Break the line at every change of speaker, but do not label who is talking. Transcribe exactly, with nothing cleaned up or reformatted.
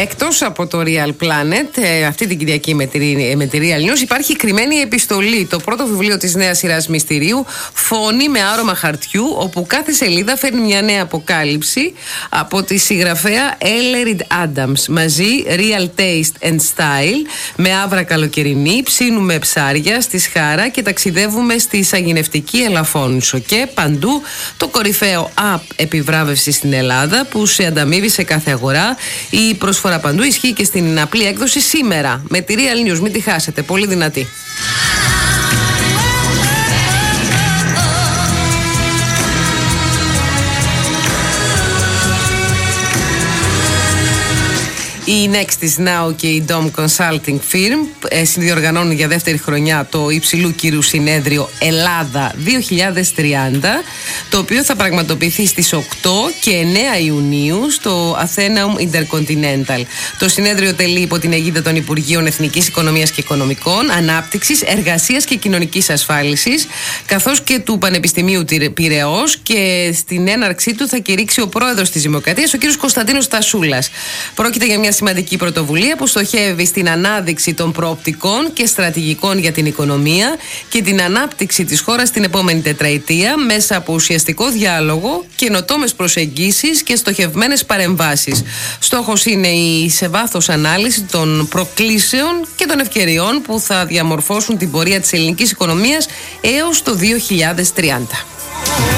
Εκτός από το Real Planet, αυτή την Κυριακή με τη, με τη Real News, υπάρχει κρυμμένη επιστολή, το πρώτο βιβλίο της νέας σειράς μυστηρίου, Φόνη με άρωμα χαρτιού, όπου κάθε σελίδα φέρνει μια νέα αποκάλυψη από τη συγγραφέα Ellerid Adams. Μαζί, Real Taste and Style, με άβρα καλοκαιρινή, ψήνουμε ψάρια στη Σχάρα και ταξιδεύουμε στη Σαγηνευτική Ελαφώνησο. Και παντού το κορυφαίο app επιβράβευση στην Ελλάδα, που σε ανταμείβει σε κάθε αγορά. Η προσφορά παντού ισχύει και στην απλή έκδοση σήμερα. Με τη Real News, μην τη χάσετε, πολύ δυνατή. Η Nextis Now και η Dom Consulting Firm ε, συνδιοργανώνουν για δεύτερη χρονιά το υψηλού κύρου συνέδριο Ελλάδα δύο χιλιάδες τριάντα, το οποίο θα πραγματοποιηθεί στις οκτώ και εννέα Ιουνίου στο Athenaeum Intercontinental. Το συνέδριο τελεί υπό την αιγίδα των Υπουργείων Εθνικής Οικονομίας και Οικονομικών, Ανάπτυξης, Εργασίας και Κοινωνικής Ασφάλισης, καθώς και του Πανεπιστημίου Πειραιώς, και στην έναρξή του θα κηρύξει ο πρόεδρος της Δημοκρατίας, ο κ. Κωνσταντίνος Τασούλας. Πρόκειται για μια σημαντική πρωτοβουλία που στοχεύει στην ανάδειξη των προοπτικών και στρατηγικών για την οικονομία και την ανάπτυξη της χώρας την επόμενη τετραετία μέσα από ουσιαστικό διάλογο, καινοτόμες προσεγγίσεις και στοχευμένες παρεμβάσεις. Στόχος είναι η σε βάθος ανάλυση των προκλήσεων και των ευκαιριών που θα διαμορφώσουν την πορεία της ελληνικής οικονομίας έως το δύο χιλιάδες τριάντα.